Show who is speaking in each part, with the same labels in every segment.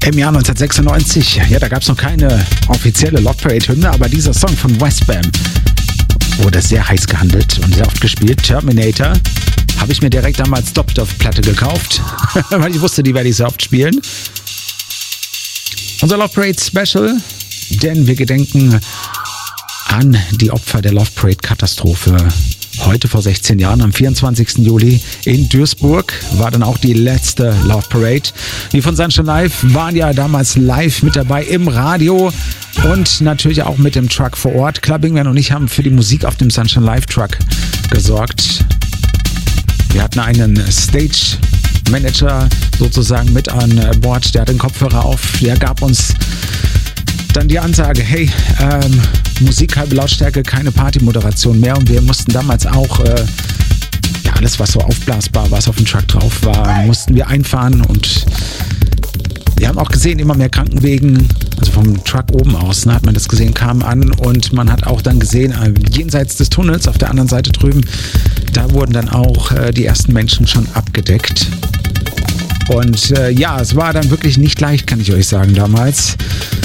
Speaker 1: Im Jahr 1996, ja, da gab es noch keine offizielle Love Parade-Hymne, aber dieser Song von Westbam wurde sehr heiß gehandelt und sehr oft gespielt. Terminator habe ich mir direkt damals doppelt auf Platte gekauft, weil ich wusste, die werde ich sehr oft spielen. Unser Love Parade Special, denn wir gedenken an die Opfer der Love Parade-Katastrophe. Heute vor 16 Jahren, am 24. Juli in Duisburg, war dann auch die letzte Love Parade. Wir von Sunshine Live waren ja damals live mit dabei im Radio und natürlich auch mit dem Truck vor Ort. Clubbingman und ich haben für die Musik auf dem Sunshine Live Truck gesorgt. Wir hatten einen Stage Manager sozusagen mit an Bord, der hat den Kopfhörer auf, der gab uns dann die Ansage, hey, Musik, halbe Lautstärke, keine Partymoderation mehr. Und wir mussten damals auch, alles was so aufblasbar, was auf dem Truck drauf war, mussten wir einfahren. Und wir haben auch gesehen, immer mehr Krankenwegen, also vom Truck oben aus, hat man das gesehen, kamen an. Und man hat auch dann gesehen, jenseits des Tunnels, auf der anderen Seite drüben, da wurden dann auch die ersten Menschen schon abgedeckt. Und es war dann wirklich nicht leicht, kann ich euch sagen, damals.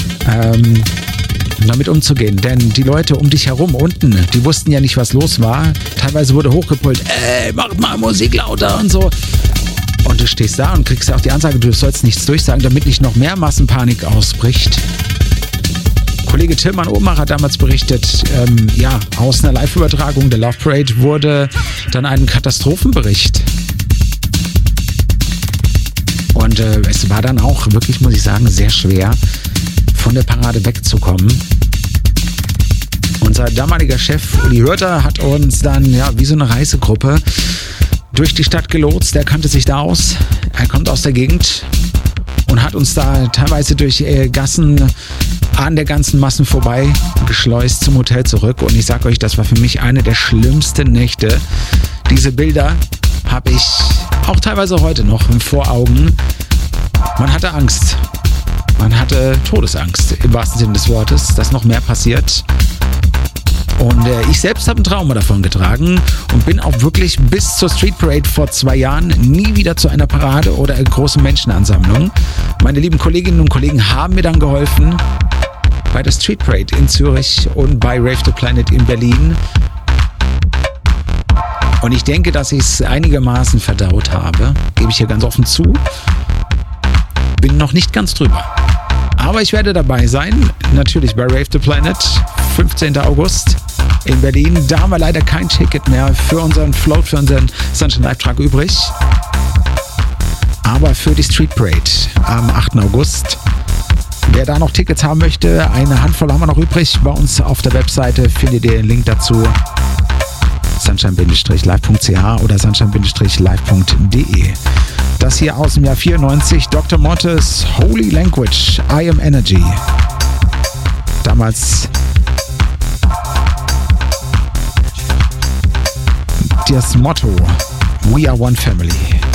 Speaker 1: Damit umzugehen, denn die Leute um dich herum unten, die wussten ja nicht, was los war. Teilweise wurde hochgepult, macht mal Musik lauter und so. Und du stehst da und kriegst ja auch die Ansage, du sollst nichts durchsagen, damit nicht noch mehr Massenpanik ausbricht. Kollege Tillmann Omar hat damals berichtet, aus einer Live-Übertragung der Love Parade wurde dann ein Katastrophenbericht. Und es war dann auch wirklich, muss ich sagen, sehr schwer, von der Parade wegzukommen. Unser damaliger Chef Uli Hörter hat uns dann wie so eine Reisegruppe durch die Stadt gelotst. Der kannte sich da aus. Er kommt aus der Gegend und hat uns da teilweise durch Gassen an der ganzen Massen vorbei geschleust zum Hotel zurück. Und ich sag euch, das war für mich eine der schlimmsten Nächte. Diese Bilder habe ich auch teilweise heute noch vor Augen. Man hatte Angst. Man hatte Todesangst, im wahrsten Sinne des Wortes, dass noch mehr passiert. Und ich selbst habe ein Trauma davon getragen und bin auch wirklich bis zur Street Parade vor 2 Jahren nie wieder zu einer Parade oder einer großen Menschenansammlung. Meine lieben Kolleginnen und Kollegen haben mir dann geholfen bei der Street Parade in Zürich und bei Rave the Planet in Berlin. Und ich denke, dass ich es einigermaßen verdaut habe, gebe ich hier ganz offen zu. Bin noch nicht ganz drüber. Aber ich werde dabei sein, natürlich bei Rave the Planet, 15. August in Berlin. Da haben wir leider kein Ticket mehr für unseren Float, für unseren Sunshine Live Truck übrig. Aber für die Street Parade am 8. August. Wer da noch Tickets haben möchte, eine Handvoll haben wir noch übrig. Bei uns auf der Webseite findet ihr den Link dazu. sunshine-live.ch oder sunshine-live.de. Das hier aus dem Jahr 94, Dr. Mortis, Holy Language, I Am Energy. Damals das Motto, We Are One Family.